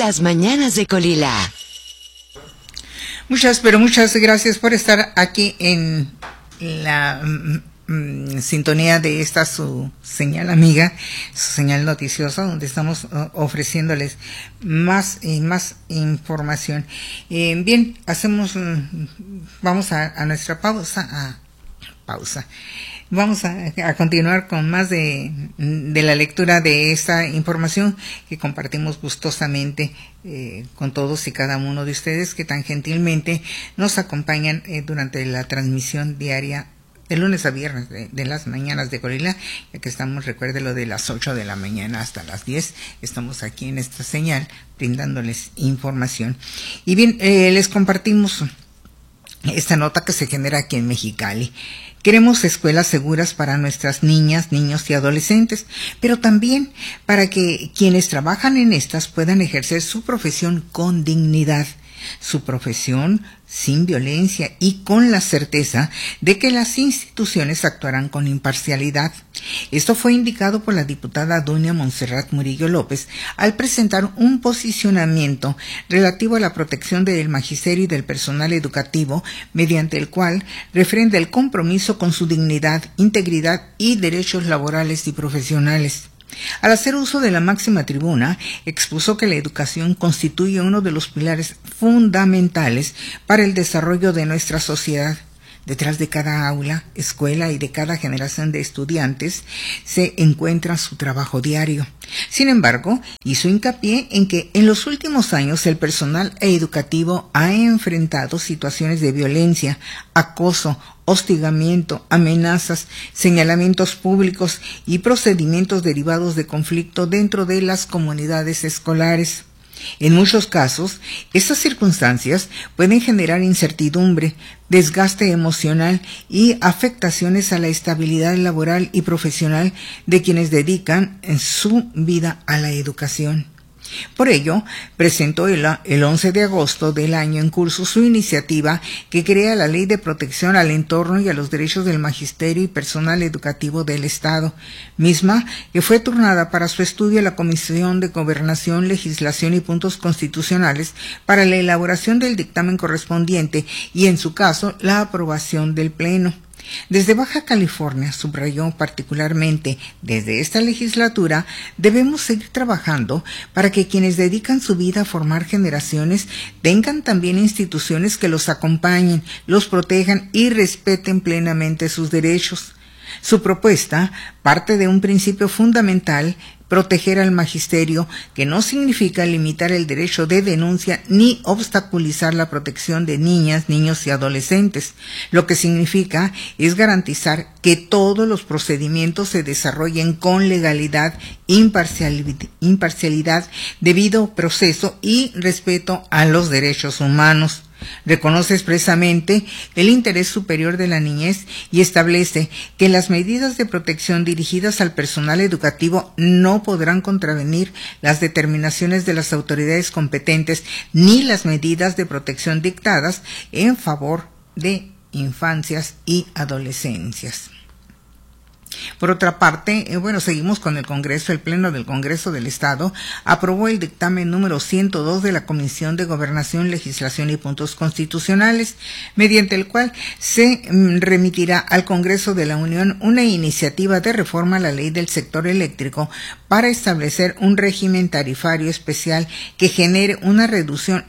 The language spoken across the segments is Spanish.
Las mañanas de Colila. Muchas gracias por estar aquí en la sintonía de esta su señal amiga, su señal noticiosa, donde estamos ofreciéndoles más y más información. Bien, vamos a nuestra pausa. Vamos a continuar con más de la lectura de esta información que compartimos gustosamente con todos y cada uno de ustedes que tan gentilmente nos acompañan durante la transmisión diaria de lunes a viernes de las mañanas de Colila, ya que estamos, recuérdelo, de las 8 de la mañana hasta las 10, estamos aquí en esta señal brindándoles información. Y bien, les compartimos esta nota que se genera aquí en Mexicali. Queremos escuelas seguras para nuestras niñas, niños y adolescentes, pero también para que quienes trabajan en estas puedan ejercer su profesión con dignidad, su profesión sin violencia y con la certeza de que las instituciones actuarán con imparcialidad. Esto fue indicado por la diputada Dunia Montserrat Murillo López al presentar un posicionamiento relativo a la protección del magisterio y del personal educativo, mediante el cual refrenda el compromiso con su dignidad, integridad y derechos laborales y profesionales. Al hacer uso de la máxima tribuna, expuso que la educación constituye uno de los pilares fundamentales para el desarrollo de nuestra sociedad. Detrás de cada aula, escuela y de cada generación de estudiantes se encuentra su trabajo diario. Sin embargo, hizo hincapié en que en los últimos años el personal educativo ha enfrentado situaciones de violencia, acoso, hostigamiento, amenazas, señalamientos públicos y procedimientos derivados de conflicto dentro de las comunidades escolares. En muchos casos, estas circunstancias pueden generar incertidumbre, desgaste emocional y afectaciones a la estabilidad laboral y profesional de quienes dedican su vida a la educación. Por ello, presentó el 11 de agosto del año en curso su iniciativa que crea la Ley de Protección al Entorno y a los Derechos del Magisterio y Personal Educativo del Estado, misma que fue turnada para su estudio a la Comisión de Gobernación, Legislación y Puntos Constitucionales para la elaboración del dictamen correspondiente y, en su caso, la aprobación del Pleno. Desde Baja California, subrayó particularmente, desde esta legislatura debemos seguir trabajando para que quienes dedican su vida a formar generaciones tengan también instituciones que los acompañen, los protejan y respeten plenamente sus derechos. Su propuesta parte de un principio fundamental: proteger al magisterio, que no significa limitar el derecho de denuncia ni obstaculizar la protección de niñas, niños y adolescentes. Lo que significa es garantizar que todos los procedimientos se desarrollen con legalidad, imparcialidad, debido proceso y respeto a los derechos humanos. Reconoce expresamente el interés superior de la niñez y establece que las medidas de protección dirigidas al personal educativo no podrán contravenir las determinaciones de las autoridades competentes ni las medidas de protección dictadas en favor de infancias y adolescencias. Por otra parte, seguimos con el Congreso. El Pleno del Congreso del Estado aprobó el dictamen número 102 de la Comisión de Gobernación, Legislación y Puntos Constitucionales, mediante el cual se remitirá al Congreso de la Unión una iniciativa de reforma a la Ley del Sector Eléctrico para establecer un régimen tarifario especial que genere una reducción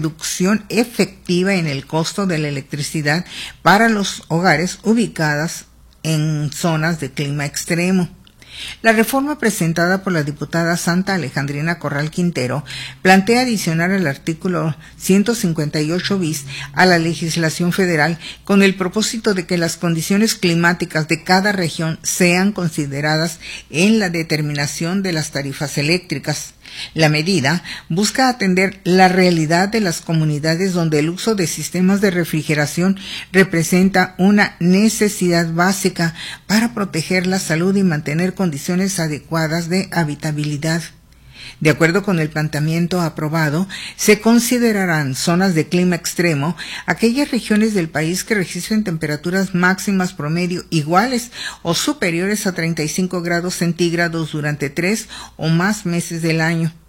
efectiva en el costo de la electricidad para los hogares ubicadas en zonas de clima extremo. La reforma presentada por la diputada Santa Alejandrina Corral Quintero plantea adicionar el artículo 158 bis a la legislación federal con el propósito de que las condiciones climáticas de cada región sean consideradas en la determinación de las tarifas eléctricas. La medida busca atender la realidad de las comunidades donde el uso de sistemas de refrigeración representa una necesidad básica para proteger la salud y mantener condiciones adecuadas de habitabilidad. De acuerdo con el planteamiento aprobado, se considerarán zonas de clima extremo aquellas regiones del país que registren temperaturas máximas promedio iguales o superiores a 35 grados centígrados durante 3 o más meses del año.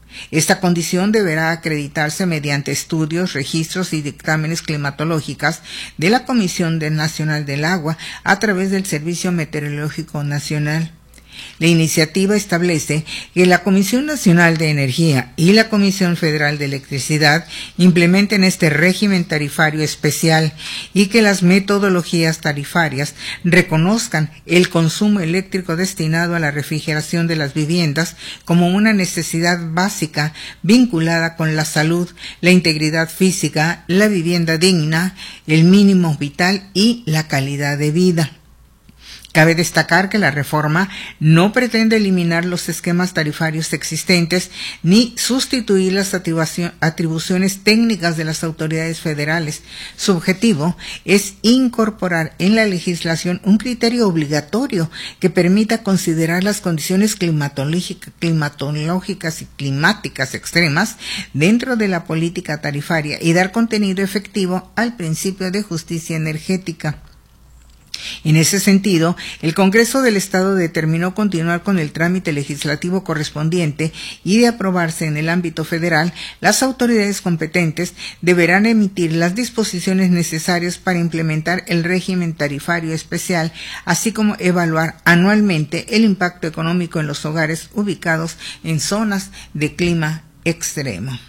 Esta condición deberá acreditarse mediante estudios, registros y dictámenes climatológicos de la Comisión Nacional del Agua a través del Servicio Meteorológico Nacional. La iniciativa establece que la Comisión Nacional de Energía y la Comisión Federal de Electricidad implementen este régimen tarifario especial y que las metodologías tarifarias reconozcan el consumo eléctrico destinado a la refrigeración de las viviendas como una necesidad básica vinculada con la salud, la integridad física, la vivienda digna, el mínimo vital y la calidad de vida. Cabe destacar que la reforma no pretende eliminar los esquemas tarifarios existentes ni sustituir las atribuciones técnicas de las autoridades federales. Su objetivo es incorporar en la legislación un criterio obligatorio que permita considerar las condiciones climatológicas y climáticas extremas dentro de la política tarifaria y dar contenido efectivo al principio de justicia energética. En ese sentido, el Congreso del Estado determinó continuar con el trámite legislativo correspondiente y de aprobarse en el ámbito federal, las autoridades competentes deberán emitir las disposiciones necesarias para implementar el régimen tarifario especial, así como evaluar anualmente el impacto económico en los hogares ubicados en zonas de clima extremo.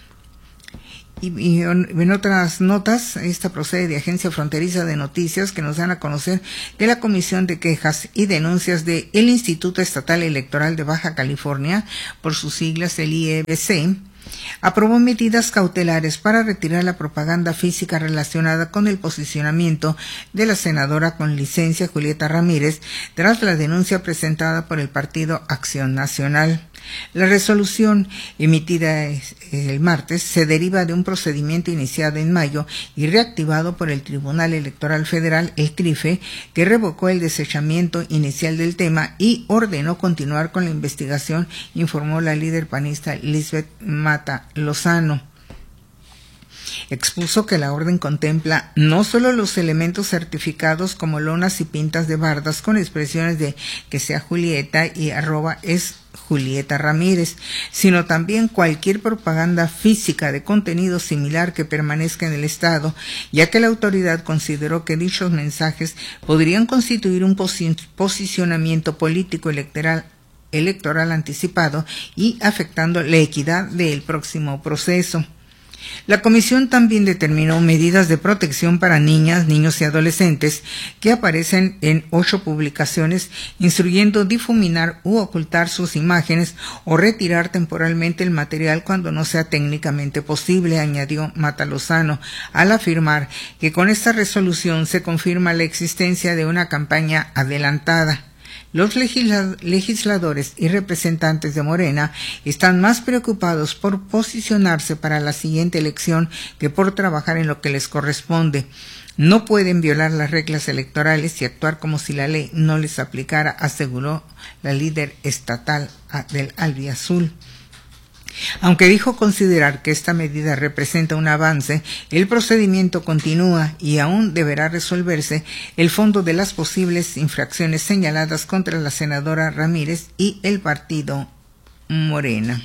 Y en otras notas, esta procede de Agencia Fronteriza de Noticias, que nos dan a conocer que la Comisión de Quejas y Denuncias del Instituto Estatal Electoral de Baja California, por sus siglas el IEBC, aprobó medidas cautelares para retirar la propaganda física relacionada con el posicionamiento de la senadora con licencia Julieta Ramírez tras la denuncia presentada por el Partido Acción Nacional. La resolución emitida el martes se deriva de un procedimiento iniciado en mayo y reactivado por el Tribunal Electoral Federal, el TRIFE, que revocó el desechamiento inicial del tema y ordenó continuar con la investigación, informó la líder panista Lisbeth Mata Lozano. Expuso que la orden contempla no solo los elementos certificados como lonas y pintas de bardas con expresiones de que sea Julieta y @es Julieta Ramírez, sino también cualquier propaganda física de contenido similar que permanezca en el Estado, ya que la autoridad consideró que dichos mensajes podrían constituir un posicionamiento político electoral anticipado y afectando la equidad del próximo proceso. La comisión también determinó medidas de protección para niñas, niños y adolescentes que aparecen en 8 publicaciones, instruyendo difuminar u ocultar sus imágenes o retirar temporalmente el material cuando no sea técnicamente posible, añadió Mata Lozano, al afirmar que con esta resolución se confirma la existencia de una campaña adelantada. Los legisladores y representantes de Morena están más preocupados por posicionarse para la siguiente elección que por trabajar en lo que les corresponde. No pueden violar las reglas electorales y actuar como si la ley no les aplicara, aseguró la líder estatal del Albiazul. Aunque dijo considerar que esta medida representa un avance, el procedimiento continúa y aún deberá resolverse el fondo de las posibles infracciones señaladas contra la senadora Ramírez y el partido Morena.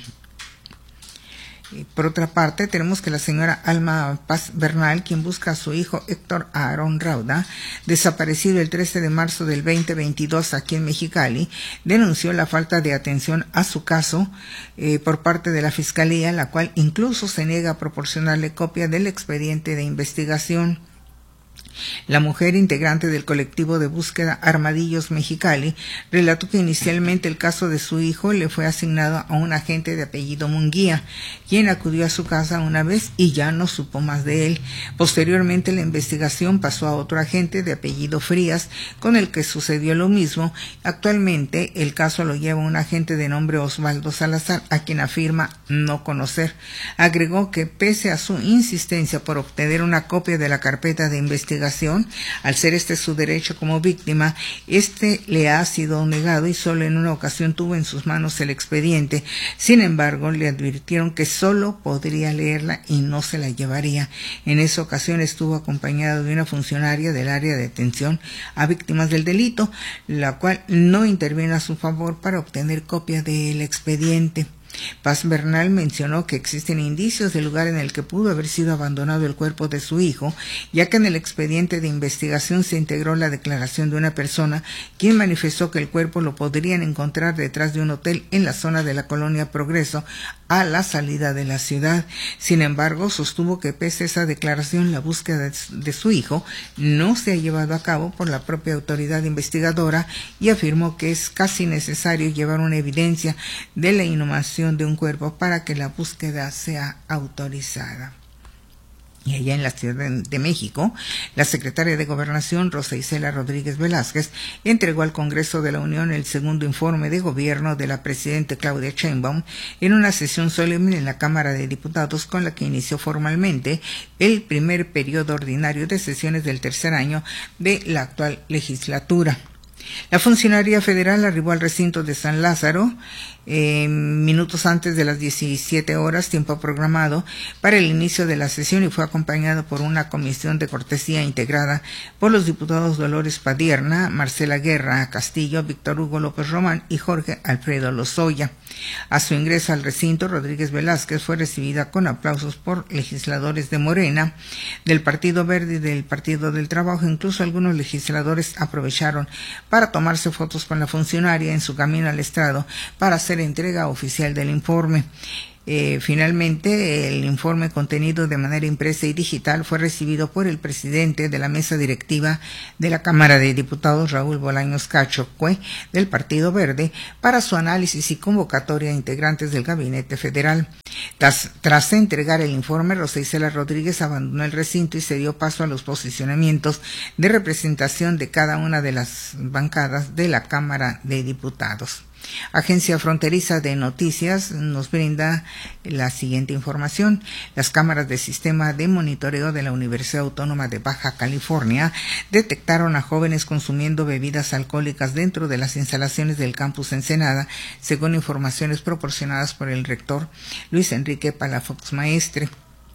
Por otra parte, tenemos que la señora Alma Paz Bernal, quien busca a su hijo Héctor Aarón Rauda, desaparecido el 13 de marzo del 2022 aquí en Mexicali, denunció la falta de atención a su caso por parte de la Fiscalía, la cual incluso se niega a proporcionarle copia del expediente de investigación. La mujer, integrante del colectivo de búsqueda Armadillos Mexicali, relató que inicialmente el caso de su hijo le fue asignado a un agente de apellido Munguía, quien acudió a su casa una vez y ya no supo más de él. Posteriormente la investigación pasó a otro agente de apellido Frías, con el que sucedió lo mismo. Actualmente el caso lo lleva un agente de nombre Osvaldo Salazar, a quien afirma no conocer. Agregó que pese a su insistencia por obtener una copia de la carpeta de investigación, al ser este su derecho como víctima, este le ha sido negado y solo en una ocasión tuvo en sus manos el expediente. Sin embargo, le advirtieron que solo podría leerla y no se la llevaría. En esa ocasión estuvo acompañado de una funcionaria del área de atención a víctimas del delito, la cual no intervino a su favor para obtener copia del expediente. Paz Bernal mencionó que existen indicios del lugar en el que pudo haber sido abandonado el cuerpo de su hijo, ya que en el expediente de investigación se integró la declaración de una persona quien manifestó que el cuerpo lo podrían encontrar detrás de un hotel en la zona de la colonia Progreso, a la salida de la ciudad. Sin embargo, sostuvo que pese a esa declaración, la búsqueda de su hijo no se ha llevado a cabo por la propia autoridad investigadora y afirmó que es casi necesario llevar una evidencia de la inhumación de un cuerpo para que la búsqueda sea autorizada. Y allá en la Ciudad de México, la secretaria de Gobernación, Rosa Isela Rodríguez Velázquez, entregó al Congreso de la Unión el segundo informe de gobierno de la presidenta Claudia Sheinbaum en una sesión solemne en la Cámara de Diputados con la que inició formalmente el primer periodo ordinario de sesiones del tercer año de la actual legislatura. La funcionaria federal arribó al recinto de San Lázaro minutos antes de las 17 horas, tiempo programado para el inicio de la sesión, y fue acompañado por una comisión de cortesía integrada por los diputados Dolores Padierna, Marcela Guerra Castillo, Víctor Hugo López Román y Jorge Alfredo Lozoya. A su ingreso al recinto, Rodríguez Velázquez fue recibida con aplausos por legisladores de Morena, del Partido Verde y del Partido del Trabajo. Incluso algunos legisladores aprovecharon para tomarse fotos con la funcionaria en su camino al estrado para hacer entrega oficial del informe. Finalmente, el informe contenido de manera impresa y digital fue recibido por el presidente de la mesa directiva de la Cámara de Diputados, Raúl Bolaños Cacho Cue, del Partido Verde, para su análisis y convocatoria a integrantes del Gabinete Federal. Tras entregar el informe, Rosa Isela Rodríguez abandonó el recinto y se dio paso a los posicionamientos de representación de cada una de las bancadas de la Cámara de Diputados. Agencia Fronteriza de Noticias nos brinda la siguiente información. Las cámaras de sistema de monitoreo de la Universidad Autónoma de Baja California detectaron a jóvenes consumiendo bebidas alcohólicas dentro de las instalaciones del campus Ensenada, según informaciones proporcionadas por el rector Luis Enrique Palafox Maestre.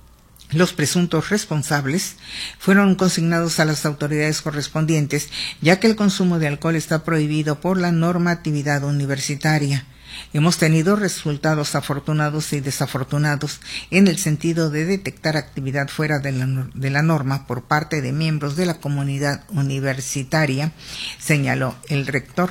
Los presuntos responsables fueron consignados a las autoridades correspondientes, ya que el consumo de alcohol está prohibido por la normatividad universitaria. Hemos tenido resultados afortunados y desafortunados en el sentido de detectar actividad fuera de la norma por parte de miembros de la comunidad universitaria, señaló el rector.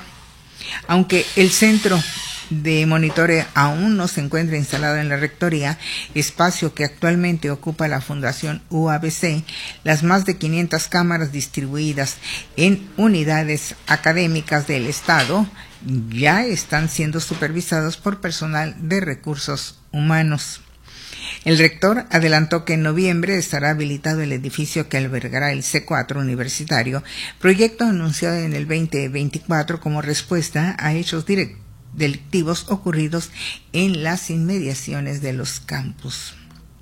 Aunque el centro de monitoreo aún no se encuentra instalado en la rectoría, espacio que actualmente ocupa la Fundación UABC, las más de 500 cámaras distribuidas en unidades académicas del Estado ya están siendo supervisadas por personal de recursos humanos. El rector adelantó que en noviembre estará habilitado el edificio que albergará el C4 universitario, proyecto anunciado en el 2024 como respuesta a hechos delictivos ocurridos en las inmediaciones de los campus.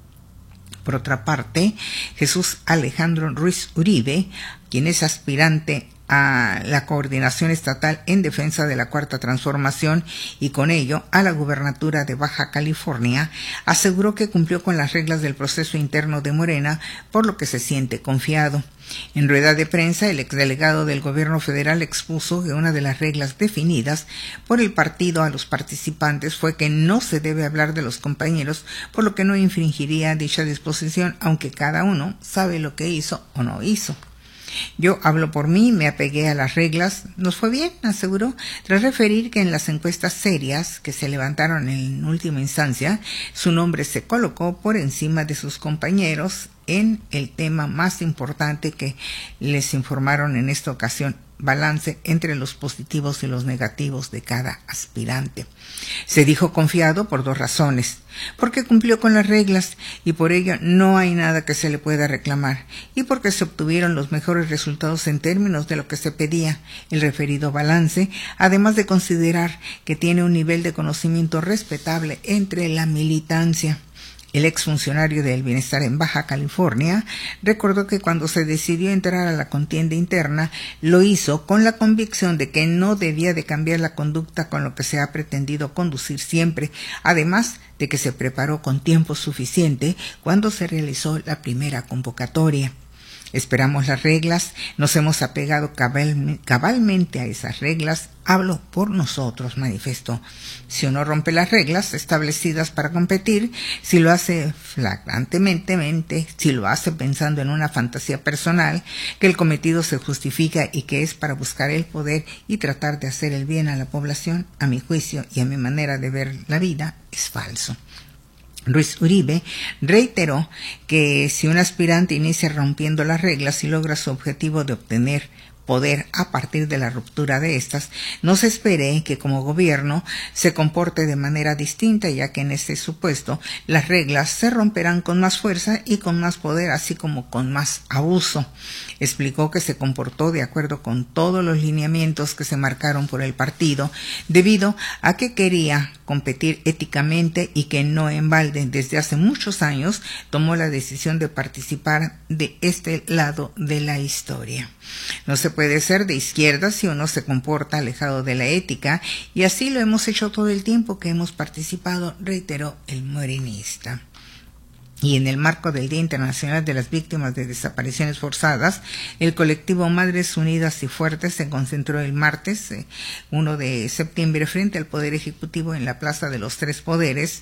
Por otra parte, Jesús Alejandro Ruiz Uribe, quien es aspirante a la coordinación estatal en defensa de la Cuarta Transformación y con ello a la gubernatura de Baja California, aseguró que cumplió con las reglas del proceso interno de Morena, por lo que se siente confiado. En rueda de prensa, el exdelegado del gobierno federal expuso que una de las reglas definidas por el partido a los participantes fue que no se debe hablar de los compañeros, por lo que no infringiría dicha disposición, aunque cada uno sabe lo que hizo o no hizo. Yo hablo por mí, me apegué a las reglas, nos fue bien, aseguró, tras referir que en las encuestas serias que se levantaron en última instancia, su nombre se colocó por encima de sus compañeros en el tema más importante que les informaron en esta ocasión, balance entre los positivos y los negativos de cada aspirante. Se dijo confiado por dos razones: porque cumplió con las reglas y por ello no hay nada que se le pueda reclamar, y porque se obtuvieron los mejores resultados en términos de lo que se pedía, el referido balance, además de considerar que tiene un nivel de conocimiento respetable entre la militancia. El exfuncionario del Bienestar en Baja California recordó que cuando se decidió entrar a la contienda interna, lo hizo con la convicción de que no debía de cambiar la conducta con lo que se ha pretendido conducir siempre, además de que se preparó con tiempo suficiente cuando se realizó la primera convocatoria. Esperamos las reglas, nos hemos apegado cabalmente a esas reglas. Hablo por nosotros, manifestó. Si uno rompe las reglas establecidas para competir, si lo hace flagrantemente, si lo hace pensando en una fantasía personal, que el cometido se justifica y que es para buscar el poder y tratar de hacer el bien a la población, a mi juicio y a mi manera de ver la vida, es falso. Ruiz Uribe reiteró que si un aspirante inicia rompiendo las reglas y logra su objetivo de obtener poder a partir de la ruptura de estas, no se espere que como gobierno se comporte de manera distinta, ya que en este supuesto las reglas se romperán con más fuerza y con más poder, así como con más abuso. Explicó que se comportó de acuerdo con todos los lineamientos que se marcaron por el partido, debido a que quería competir éticamente y que no en balde desde hace muchos años tomó la decisión de participar de este lado de la historia. No se puede ser de izquierda si uno se comporta alejado de la ética, y así lo hemos hecho todo el tiempo que hemos participado, reiteró el morenista. Y en el marco del Día Internacional de las Víctimas de Desapariciones Forzadas, el colectivo Madres Unidas y Fuertes se concentró el martes 1 de septiembre frente al Poder Ejecutivo en la Plaza de los Tres Poderes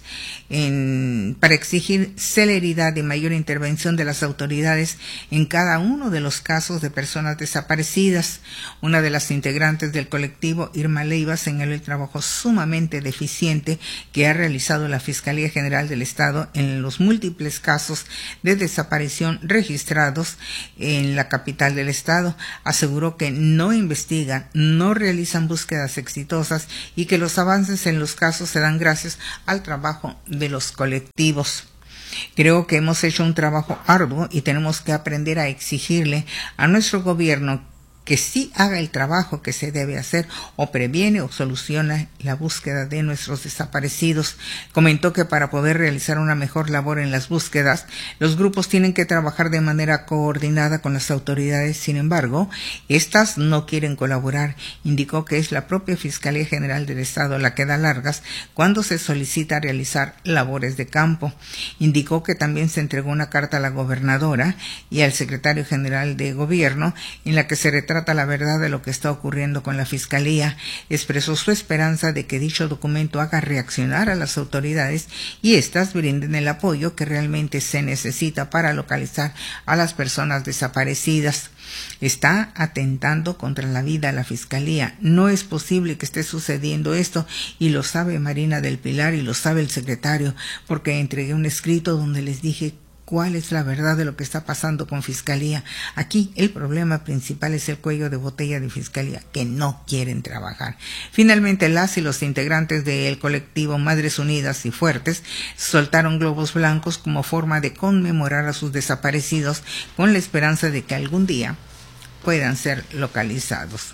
para exigir celeridad y mayor intervención de las autoridades en cada uno de los casos de personas desaparecidas. Una de las integrantes del colectivo, Irma Leiva, señaló el trabajo sumamente deficiente que ha realizado la Fiscalía General del Estado en los múltiples casos de desaparición registrados en la capital del estado. Aseguró que no investigan, no realizan búsquedas exitosas y que los avances en los casos se dan gracias al trabajo de los colectivos. Creo que hemos hecho un trabajo arduo y tenemos que aprender a exigirle a nuestro gobierno que sí haga el trabajo que se debe hacer o previene o soluciona la búsqueda de nuestros desaparecidos. Comentó que para poder realizar una mejor labor en las búsquedas, los grupos tienen que trabajar de manera coordinada con las autoridades. Sin embargo, estas no quieren colaborar. Indicó que es la propia Fiscalía General del Estado la que da largas cuando se solicita realizar labores de campo. Indicó que también se entregó una carta a la gobernadora y al secretario general de Gobierno en la que se retrata la verdad de lo que está ocurriendo con la Fiscalía. Expresó su esperanza de que dicho documento haga reaccionar a las autoridades y éstas brinden el apoyo que realmente se necesita para localizar a las personas desaparecidas. Está atentando contra la vida la Fiscalía. No es posible que esté sucediendo esto, y lo sabe Marina del Pilar y lo sabe el secretario, porque entregué un escrito donde les dije cuál es la verdad de lo que está pasando con Fiscalía. Aquí el problema principal es el cuello de botella de Fiscalía, que no quieren trabajar. Finalmente, las y los integrantes del colectivo Madres Unidas y Fuertes soltaron globos blancos como forma de conmemorar a sus desaparecidos, con la esperanza de que algún día puedan ser localizados.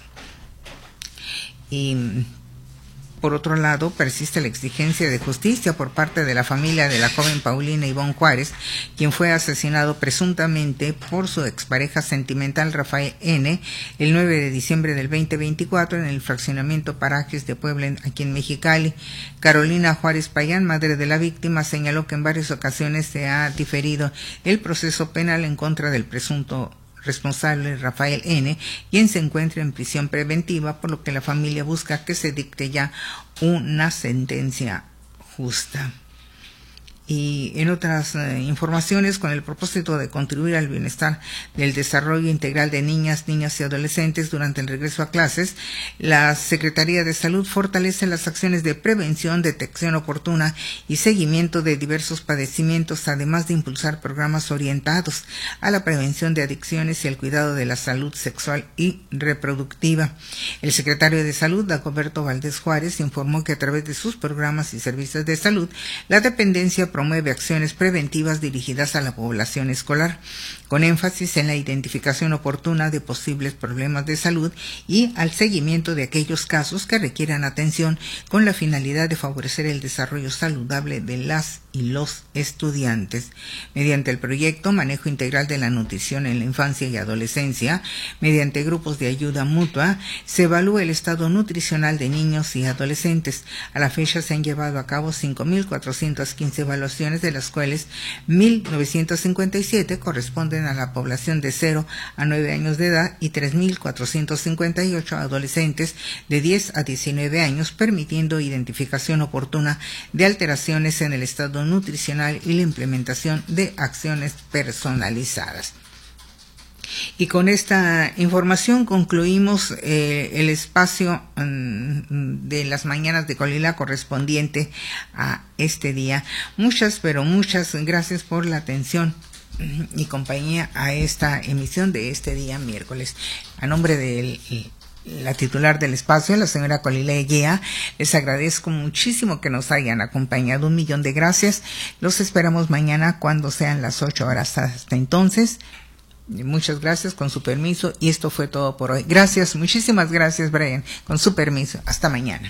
Y por otro lado, persiste la exigencia de justicia por parte de la familia de la joven Paulina Ivonne Juárez, quien fue asesinado presuntamente por su expareja sentimental Rafael N. el 9 de diciembre del 2024 en el fraccionamiento Parajes de Puebla, aquí en Mexicali. Carolina Juárez Payán, madre de la víctima, señaló que en varias ocasiones se ha diferido el proceso penal en contra del presunto responsable Rafael N., quien se encuentra en prisión preventiva, por lo que la familia busca que se dicte ya una sentencia justa. Y en otras informaciones, con el propósito de contribuir al bienestar del desarrollo integral de niñas y adolescentes durante el regreso a clases, la Secretaría de Salud fortalece las acciones de prevención, detección oportuna y seguimiento de diversos padecimientos, además de impulsar programas orientados a la prevención de adicciones y el cuidado de la salud sexual y reproductiva. El secretario de Salud, Dagoberto Valdés Juárez, informó que a través de sus programas y servicios de salud, la dependencia promueve acciones preventivas dirigidas a la población escolar, con énfasis en la identificación oportuna de posibles problemas de salud y al seguimiento de aquellos casos que requieran atención, con la finalidad de favorecer el desarrollo saludable de las y los estudiantes. Mediante el proyecto Manejo Integral de la Nutrición en la Infancia y Adolescencia, mediante grupos de ayuda mutua, se evalúa el estado nutricional de niños y adolescentes. A la fecha se han llevado a cabo 5.415 evaluaciones evaluaciones, de las cuales 1.957 corresponden a la población de 0 a 9 años de edad y 3.458 adolescentes de 10 a 19 años, permitiendo identificación oportuna de alteraciones en el estado nutricional y la implementación de acciones personalizadas. Y con esta información concluimos el espacio de las mañanas de Colila correspondiente a este día. Muchas, pero muchas gracias por la atención y compañía a esta emisión de este día miércoles. A nombre de la titular del espacio, la señora Colila Eguía, les agradezco muchísimo que nos hayan acompañado. 1,000,000 de gracias. Los esperamos mañana cuando sean las 8 horas. Hasta entonces, muchas gracias, con su permiso, y esto fue todo por hoy. Gracias, muchísimas gracias, Brian, con su permiso. Hasta mañana.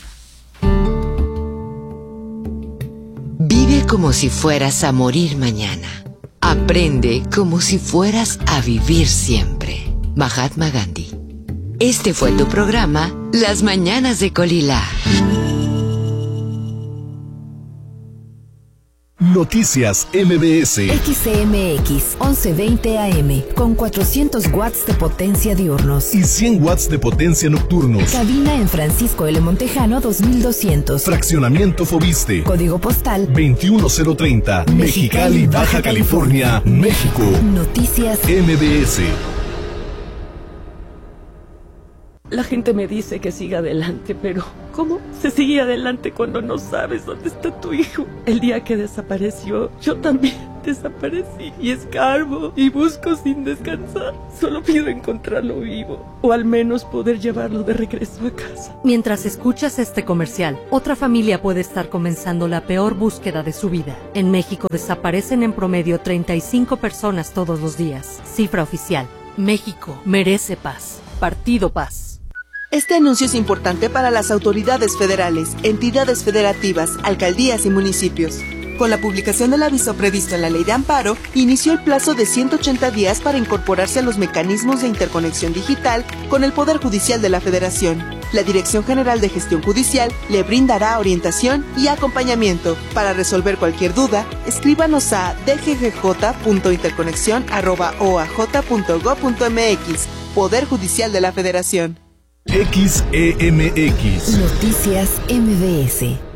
Vive como si fueras a morir mañana. Aprende como si fueras a vivir siempre. Mahatma Gandhi. Este fue tu programa, Las Mañanas de Colila. Noticias MBS. XCMX 1120 AM con 400 watts de potencia diurnos Y 100 watts de potencia nocturnos. Cabina en Francisco L. Montejano 2200. Fraccionamiento Fobiste. Código postal 21030. Mexicali, Baja California, México. Noticias MBS. La gente me dice que siga adelante, pero ¿cómo se sigue adelante cuando no sabes dónde está tu hijo? El día que desapareció, yo también desaparecí y escarbo y busco sin descansar. Solo pido encontrarlo vivo, o al menos poder llevarlo de regreso a casa. Mientras escuchas este comercial, otra familia puede estar comenzando la peor búsqueda de su vida. En México desaparecen en promedio 35 personas todos los días. Cifra oficial. México merece paz. Partido Paz. Este anuncio es importante para las autoridades federales, entidades federativas, alcaldías y municipios. Con la publicación del aviso previsto en la Ley de Amparo, inició el plazo de 180 días para incorporarse a los mecanismos de interconexión digital con el Poder Judicial de la Federación. La Dirección General de Gestión Judicial le brindará orientación y acompañamiento. Para resolver cualquier duda, escríbanos a dggj.interconexión@oaj.gov.mx. Poder Judicial de la Federación. XEMX. Noticias MBS.